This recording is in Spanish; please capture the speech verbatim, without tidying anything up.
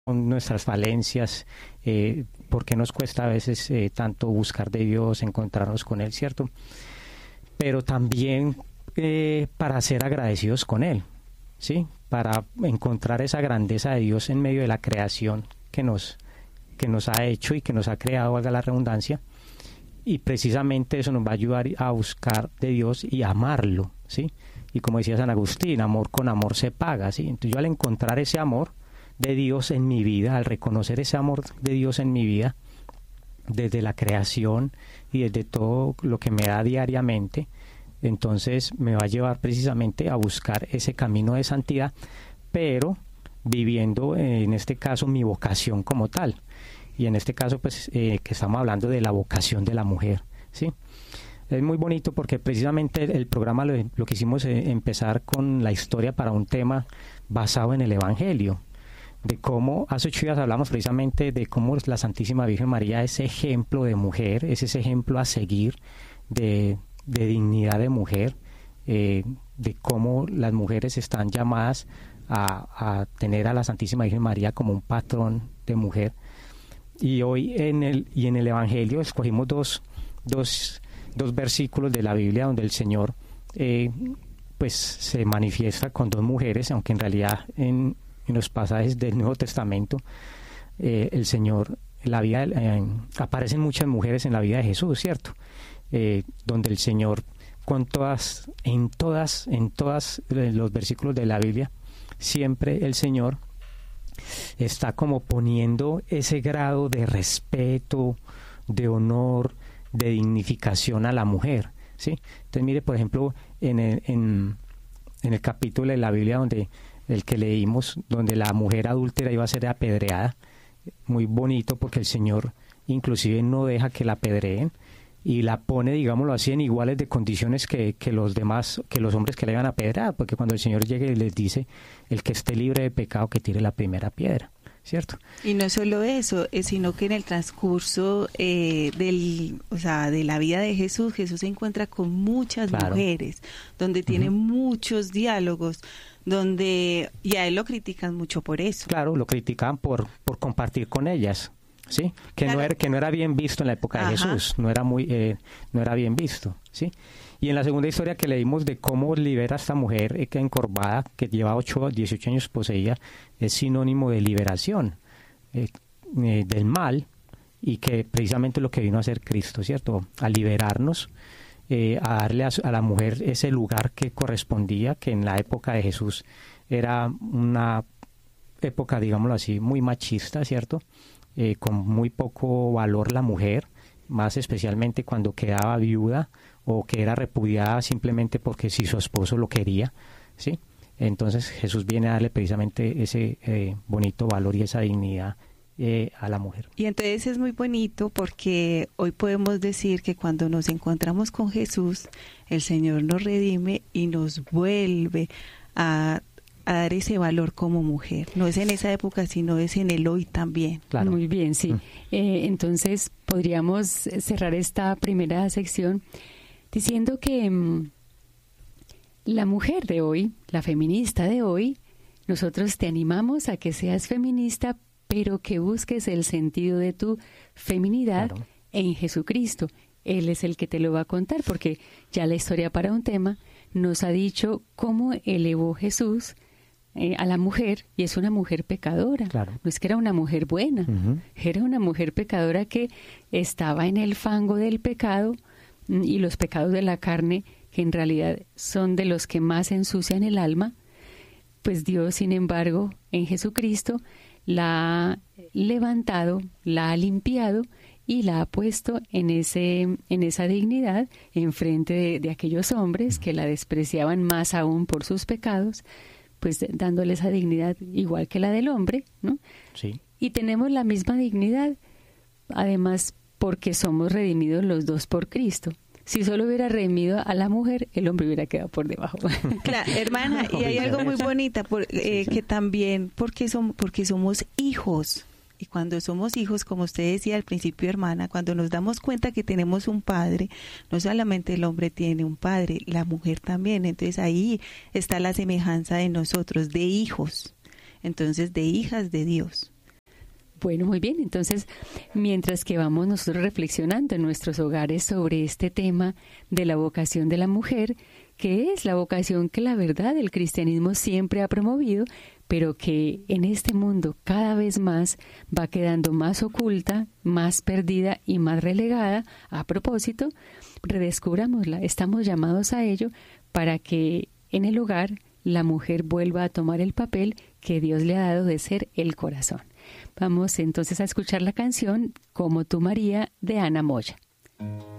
con nuestras falencias, eh, por qué nos cuesta a veces eh, tanto buscar de Dios, encontrarnos con Él, ¿cierto? Pero también eh, para ser agradecidos con Él, ¿sí? Para encontrar esa grandeza de Dios en medio de la creación que nos, que nos ha hecho y que nos ha creado, valga la redundancia, y precisamente eso nos va a ayudar a buscar de Dios y amarlo, ¿sí? Y como decía San Agustín, amor con amor se paga, ¿sí? Entonces yo al encontrar ese amor de Dios en mi vida, al reconocer ese amor de Dios en mi vida, desde la creación y desde todo lo que me da diariamente, entonces me va a llevar precisamente a buscar ese camino de santidad, pero viviendo eh, en este caso mi vocación como tal. Y en este caso pues eh, que estamos hablando de la vocación de la mujer, ¿sí? Es muy bonito porque precisamente el, el programa lo, lo que hicimos es empezar con la historia para un tema basado en el Evangelio, de cómo hace ocho días hablamos precisamente de cómo la Santísima Virgen María es ejemplo de mujer, es ese ejemplo a seguir de, de dignidad de mujer, eh, de cómo las mujeres están llamadas a, a tener a la Santísima Virgen María como un patrón de mujer. Y hoy en el, y en el Evangelio escogimos dos, dos, dos versículos de la Biblia donde el Señor eh, pues se manifiesta con dos mujeres, aunque en realidad en en los pasajes del Nuevo Testamento, eh, el Señor, la vida, eh, aparecen muchas mujeres en la vida de Jesús, ¿cierto? Eh, donde el Señor, con todas, en todas, en todas los versículos de la Biblia, siempre el Señor está como poniendo ese grado de respeto, de honor, de dignificación a la mujer, ¿sí? Entonces mire, por ejemplo, en el, en, en el capítulo de la Biblia donde el que leímos, donde la mujer adúltera iba a ser apedreada, muy bonito porque el Señor inclusive no deja que la apedreen y la pone, digámoslo así, en iguales de condiciones que, que los demás, que los hombres que le iban a apedrear, porque cuando el Señor llegue y les dice, el que esté libre de pecado que tire la primera piedra, ¿cierto? Y no solo eso, eh, sino que en el transcurso eh, del, o sea, de la vida de Jesús, Jesús se encuentra con muchas claro. mujeres, donde tiene uh-huh. muchos diálogos, donde y a él lo critican mucho por eso. Claro, lo criticaban por por compartir con ellas, sí, que claro. no era que no era bien visto en la época de Ajá. Jesús, no era muy eh, no era bien visto, sí. Y en la segunda historia que leímos de cómo libera a esta mujer eh, encorvada que lleva ocho, dieciocho años poseída, es sinónimo de liberación eh, eh, del mal, y que precisamente lo que vino a hacer Cristo, ¿cierto? A liberarnos. Eh, a darle a, a la mujer ese lugar que correspondía, que en la época de Jesús era una época, digámoslo así, muy machista, ¿cierto? Eh, con muy poco valor la mujer, más especialmente cuando quedaba viuda o que era repudiada simplemente porque si su esposo lo quería, ¿sí? Entonces Jesús viene a darle precisamente ese eh, bonito valor y esa dignidad Eh, a la mujer. Y entonces es muy bonito porque hoy podemos decir que cuando nos encontramos con Jesús, el Señor nos redime y nos vuelve a, a dar ese valor como mujer. No es en esa época, sino es en el hoy también. Claro. Muy bien, sí. Mm. Eh, entonces podríamos cerrar esta primera sección diciendo que mmm, la mujer de hoy, la feminista de hoy, nosotros te animamos a que seas feminista, pero que busques el sentido de tu feminidad claro. en Jesucristo. Él es el que te lo va a contar, porque ya la historia para un tema nos ha dicho cómo elevó Jesús eh, a la mujer, y es una mujer pecadora. Claro. No es que era una mujer buena, uh-huh. era una mujer pecadora que estaba en el fango del pecado, y los pecados de la carne, que en realidad son de los que más ensucian el alma. Pues Dios, sin embargo, en Jesucristo la ha levantado, la ha limpiado y la ha puesto en ese en esa dignidad en frente de, de aquellos hombres que la despreciaban más aún por sus pecados, pues dándole esa dignidad igual que la del hombre, ¿no? Sí. Y tenemos la misma dignidad, además porque somos redimidos los dos por Cristo. Si solo hubiera redimido a la mujer, el hombre hubiera quedado por debajo. Claro, hermana, y hay algo muy bonito, por, eh, que también, porque, som, porque somos hijos, y cuando somos hijos, como usted decía al principio, hermana, cuando nos damos cuenta que tenemos un padre, no solamente el hombre tiene un padre, la mujer también, entonces ahí está la semejanza de nosotros, de hijos, entonces de hijas de Dios. Bueno, muy bien. Entonces, mientras que vamos nosotros reflexionando en nuestros hogares sobre este tema de la vocación de la mujer, que es la vocación que la verdad el cristianismo siempre ha promovido, pero que en este mundo cada vez más va quedando más oculta, más perdida y más relegada. A propósito, redescubrámosla. Estamos llamados a ello para que en el hogar la mujer vuelva a tomar el papel que Dios le ha dado de ser el corazón. Vamos entonces a escuchar la canción Como tú, María, de Ana Moya.